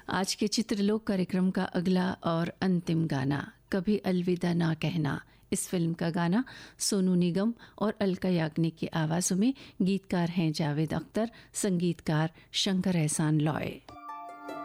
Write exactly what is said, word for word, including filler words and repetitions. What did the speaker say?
आज के चित्रलोक कार्यक्रम का अगला और अंतिम गाना कभी अलविदा ना कहना। इस फिल्म का गाना सोनू निगम और अलका याग्निक की आवाज़ों में, गीतकार हैं जावेद अख्तर, संगीतकार शंकर एहसान लॉय।